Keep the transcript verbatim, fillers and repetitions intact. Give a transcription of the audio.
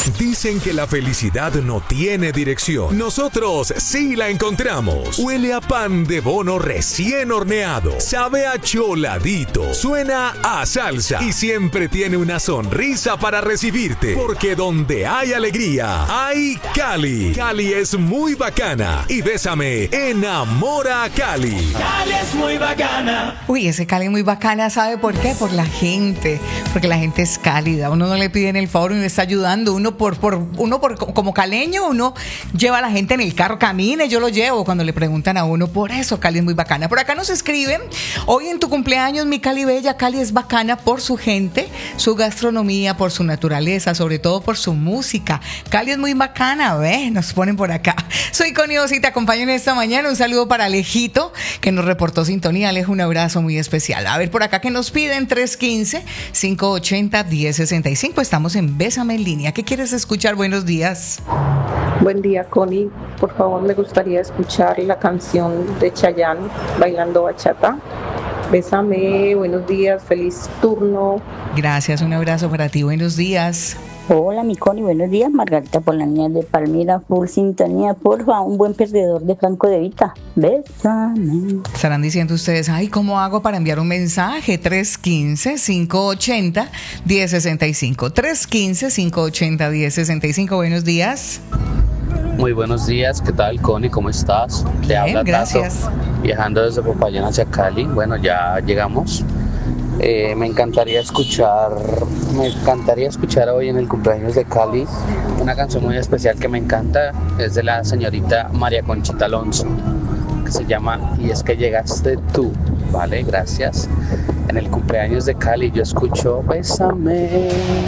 Dicen que la felicidad no tiene dirección. Nosotros sí la encontramos. Huele a pan de bono recién horneado. Sabe a choladito. Suena a salsa. Y siempre tiene una sonrisa para recibirte. Porque donde hay alegría, hay Cali. Cali es muy bacana. Y Bésame enamora a Cali. Cali es muy bacana. Uy, ese Cali es muy bacana. ¿Sabe por qué? Por la gente. Porque la gente es cálida. Uno no le pide en el favor y le está ayudando. Uno por, por, uno por como caleño, uno lleva a la gente en el carro, camine, yo lo llevo cuando le preguntan a uno. Por eso Cali es muy bacana. Por acá nos escriben: hoy en tu cumpleaños, mi Cali bella. Cali es bacana por su gente, su gastronomía, por su naturaleza, sobre todo por su música. Cali es muy bacana, ¿ves? Nos ponen por acá. Soy Connie Osi, te acompaño en esta mañana. Un saludo para Alejito, que nos reportó sintonía. Alejo, un abrazo muy especial. A ver, por acá que nos piden: tres uno cinco, cinco ocho cero, uno cero seis cinco. Estamos en Bésame en línea. ¿Qué quieres escuchar? Buenos días. Buen día, Connie. Por favor, me gustaría escuchar la canción de Chayanne, Bailando Bachata. Bésame, buenos días, feliz turno. Gracias, un abrazo para ti. Buenos días. Hola, mi Connie, buenos días. Margarita Polanía de Palmira, full sintonía. Porfa, un buen perdedor de Franco De Vita. Bésame. Estarán diciendo ustedes: ay, ¿cómo hago para enviar un mensaje? tres uno cinco, cinco ocho cero, uno cero seis cinco. tres uno cinco, cinco ocho cero, uno cero seis cinco. Buenos días. Muy buenos días, ¿qué tal, Connie? ¿Cómo estás? Te Bien, habla gracias. Tato, viajando desde Popayán hacia Cali. Bueno, ya llegamos. Eh, me encantaría escuchar, me encantaría escuchar hoy en el cumpleaños de Cali una canción muy especial que me encanta. Es de la señorita María Conchita Alonso, que se llama Y es que llegaste tú. Vale, gracias. En el cumpleaños de Cali yo escucho Bésame.